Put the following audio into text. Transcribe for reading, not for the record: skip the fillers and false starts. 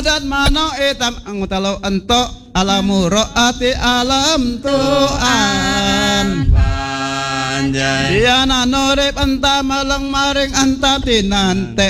adat mano etam angutalo ento alamuro ati alam tuan panjay Diana norip anta malang maring anta tinante